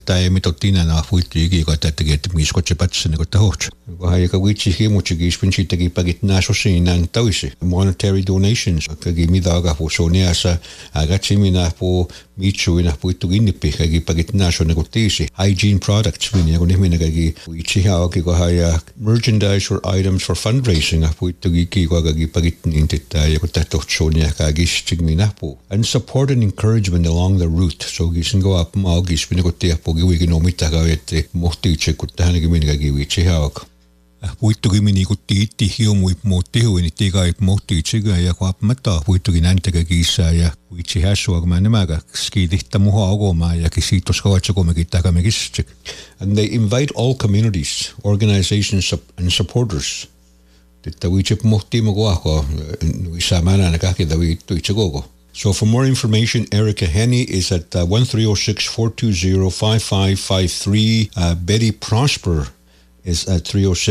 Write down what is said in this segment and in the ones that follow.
Tai mitotina na fuiti ko tatet mis ko chepatsen ko tahoch. Ko hay ka wichi himuchi gispinchi tagi pagit na so sinan tawisi. Monetary donations kagi midaga po sonia sa agachi na po michu na po ituginipi kagi pagit na so negotisi. Hygiene products minya ko nihmi kagi wichi ha ko hay merchandise or items for fundraising po itugi ko kagi pagit nintita ko tatoch sonia kagi stigmina po. And support and encouragement along the route. So gisin go up ma gispin ko tia giwi ginomita gawete mohti chekutta hanigi giwi chehawak puittu gimini kutti itti hiomui mohti huini tigai mohti chega ya kwap mata puittu ginante gisa ya wichi haswa manemaga skidihta muha ogoma ya kisitos kawachko megita megischik. And they invite all communities, organizations and supporters that we chip mohti mogwa we samana nakaki da we tuichagogo. So for more information, Erica Henny is at 1306-420-5553. Betty Prosper is at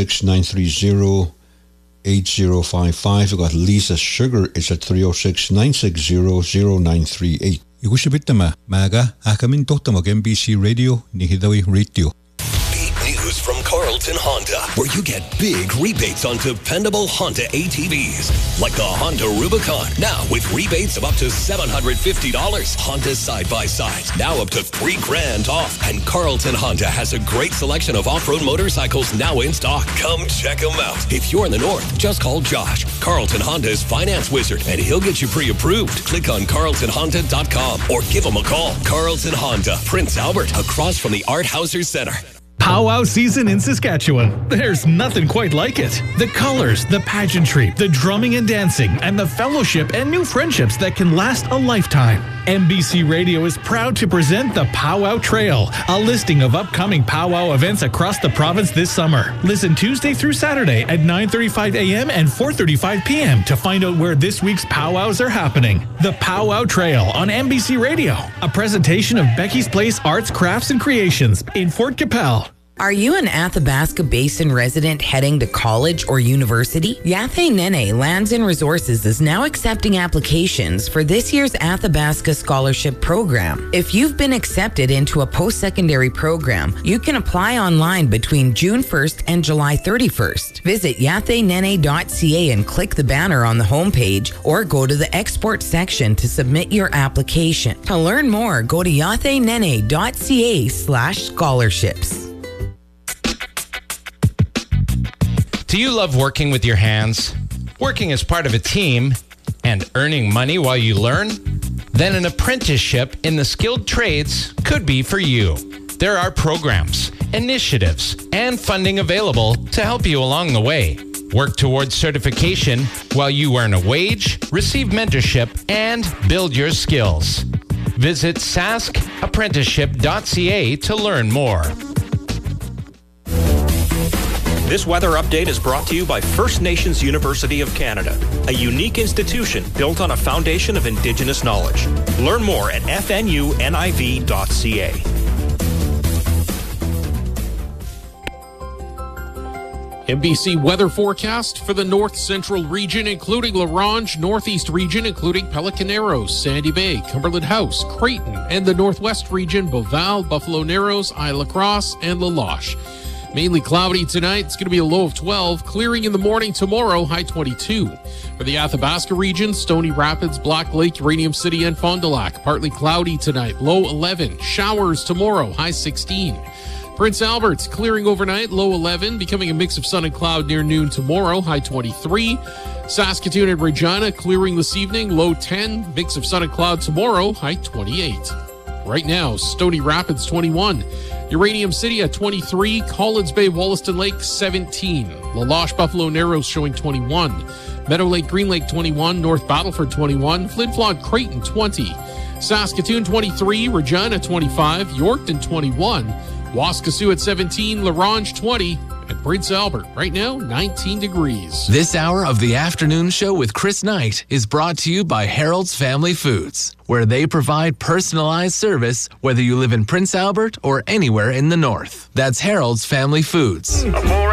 306-930-8055. We got Lisa Sugar is at 306-960-0938. Ikusibitama, maga, akamin tohtamag MBC Radio, Nihidawi Radio. News from Carlton Honda, where you get big rebates on dependable Honda ATVs, like the Honda Rubicon, now with rebates of up to $750. Honda side-by-sides, now up to $3,000 off. And Carlton Honda has a great selection of off-road motorcycles now in stock. Come check them out. If you're in the north, just call Josh, Carlton Honda's finance wizard, and he'll get you pre-approved. Click on carltonhonda.com or give him a call. Carlton Honda, Prince Albert, across from the Art Hauser Center. Powwow season in Saskatchewan. There's nothing quite like it. The colors, the pageantry, the drumming and dancing, and the fellowship and new friendships that can last a lifetime. MBC Radio is proud to present the Powwow Trail, a listing of upcoming powwow events across the province this summer. Listen Tuesday through Saturday at 9:35 a.m. and 4:35 p.m. to find out where this week's powwows are happening. The Powwow Trail on MBC Radio, a presentation of Becky's Place Arts, Crafts, and Creations in Fort Capel. Are you an Athabasca Basin resident heading to college or university? Yathé Nene Lands and Resources is now accepting applications for this year's Athabasca Scholarship Program. If you've been accepted into a post-secondary program, you can apply online between June 1st and July 31st. Visit yathenene.ca and click the banner on the homepage or go to the export section to submit your application. To learn more, go to yathenene.ca/scholarships. Do you love working with your hands? Working as part of a team and earning money while you learn? Then an apprenticeship in the skilled trades could be for you. There are programs, initiatives, and funding available to help you along the way. Work towards certification while you earn a wage, receive mentorship, and build your skills. Visit saskapprenticeship.ca to learn more. This weather update is brought to you by First Nations University of Canada, a unique institution built on a foundation of Indigenous knowledge. Learn more at fnuniv.ca. MBC weather forecast for the North Central region, including La Ronge, Northeast region, including Pelican Narrows, Sandy Bay, Cumberland House, Creighton, and the Northwest region, Beauval, Buffalo Narrows, Isle Cross, and La Loche. Mainly cloudy tonight. It's going to be a low of 12. Clearing in the morning tomorrow, high 22. For the Athabasca region, Stony Rapids, Black Lake, Uranium City, and Fond du Lac. Partly cloudy tonight, low 11. Showers tomorrow, high 16. Prince Albert's clearing overnight, low 11. Becoming a mix of sun and cloud near noon tomorrow, high 23. Saskatoon and Regina clearing this evening, low 10. Mix of sun and cloud tomorrow, high 28. Right now, Stony Rapids 21. Uranium City at 23, Collins Bay, Wollaston Lake 17, La Loche, Buffalo Narrows showing 21, Meadow Lake, Green Lake 21, North Battleford 21, Flin Flon, Creighton 20, Saskatoon 23, Regina 25, Yorkton 21, Waskesiu at 17, La Ronge 20, and Prince Albert right now 19 degrees. This hour of the afternoon show with Chris Knight is brought to you by Harold's Family Foods, where they provide personalized service whether you live in Prince Albert or anywhere in the north. That's Harold's Family Foods.